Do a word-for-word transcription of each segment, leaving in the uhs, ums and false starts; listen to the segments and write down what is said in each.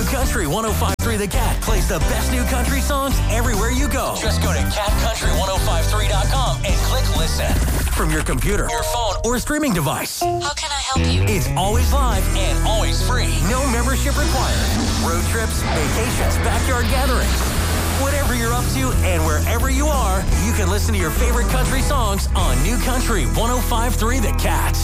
New Country one oh five point three The Cat plays the best new country songs everywhere you go. Just go to cat country ten fifty-three dot com and click listen. From your computer, your phone, or streaming device. How can I help you? It's always live and always free. No membership required. Road trips, vacations, backyard gatherings. Whatever you're up to and wherever you are, you can listen to your favorite country songs on New Country ten fifty-three The Cat.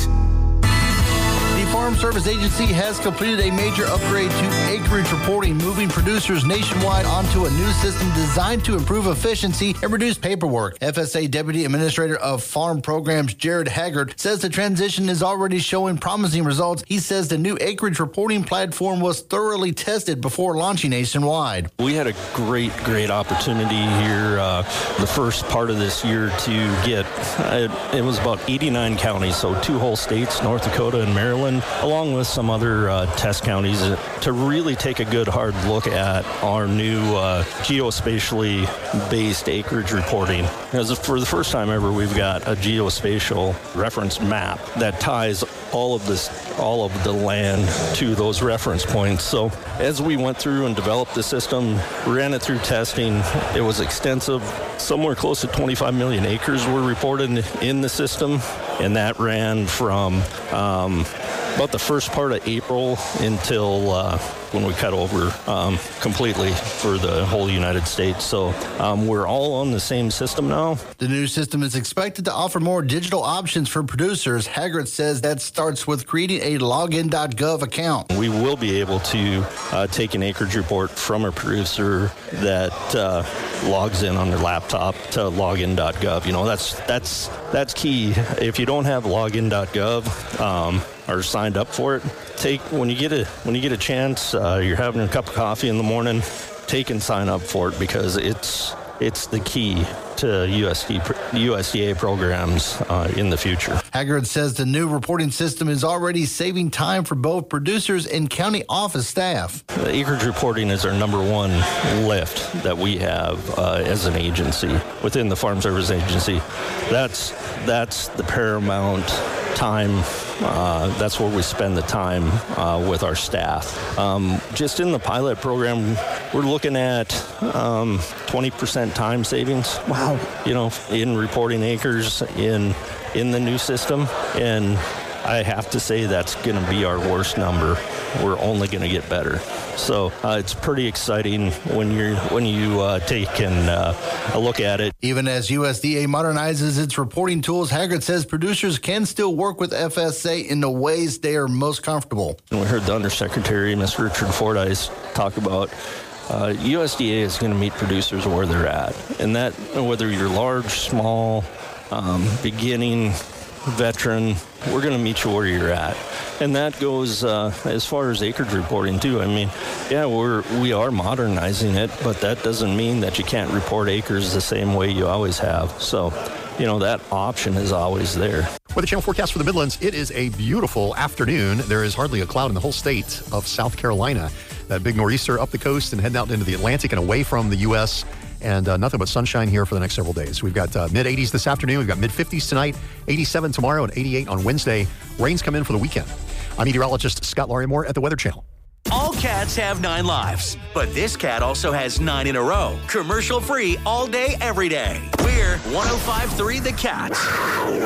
The Farm Service Agency has completed a major upgrade to acreage reporting, moving producers nationwide onto a new system designed to improve efficiency and reduce paperwork. F S A Deputy Administrator of Farm Programs Jared Haggard says the transition is already showing promising results. He says the new acreage reporting platform was thoroughly tested before launching nationwide. We had a great, great opportunity here uh, the first part of this year to get, uh, it was about eighty-nine counties, so two whole states, North Dakota and Maryland, along with some other uh, test counties, uh, to really take a good hard look at our new uh, geospatially based acreage reporting. Because for the first time ever, we've got a geospatial reference map that ties all of this, all of the land to those reference points. So as we went through and developed the system, ran it through testing, it was extensive. Somewhere close to twenty-five million acres were reported in the system, and that ran from um, about the first part of April until uh, when we cut over um, completely for the whole United States. So um, we're all on the same system now. The new system is expected to offer more digital options for producers. Haggard says that starts with creating a login dot gov account. We will be able to uh, take an acreage report from a producer that uh, logs in on their laptop to login dot gov. You know, that's that's that's key. If you don't have login dot gov um, or signed up for it, take when you get a when you get a chance, uh, you're having a cup of coffee in the morning, take and sign up for it, because it's it's the key to U S D, U S D A programs uh, in the future. Haggard says the new reporting system is already saving time for both producers and county office staff. The acreage reporting is our number one lift that we have uh, as an agency within the Farm Service Agency. That's that's the paramount time. Uh, that's where we spend the time uh, with our staff. Um, just in the pilot program, we're looking at um, twenty percent time savings. Wow. You know, in reporting acres in in the new system, and I have to say that's going to be our worst number. We're only going to get better. So uh, it's pretty exciting when you're when you uh, take and uh, a look at it. Even as U S D A modernizes its reporting tools, Haggard says producers can still work with F S A in the ways they are most comfortable. And we heard the Undersecretary, Mister Richard Fordyce, talk about uh, U S D A is going to meet producers where they're at, and that whether you're large, small, um, beginning, veteran, we're going to meet you where you're at. And that goes uh, as far as acreage reporting too. I mean, yeah, we're we are modernizing it, but that doesn't mean that you can't report acres the same way you always have. So, you know, that option is always there. Weather Channel forecast for the Midlands. It is a beautiful afternoon. There is hardly a cloud in the whole state of South Carolina. That big nor'easter up the coast and heading out into the Atlantic and away from the U S, and uh, nothing but sunshine here for the next several days. We've got uh, mid eighties this afternoon. We've got mid fifties tonight, eighty-seven tomorrow, and eighty-eight on Wednesday. Rains come in for the weekend. I'm meteorologist Scott Larimore at the Weather Channel. All cats have nine lives, but this cat also has nine in a row. Commercial free all day, every day. We're ten fifty-three The Cat.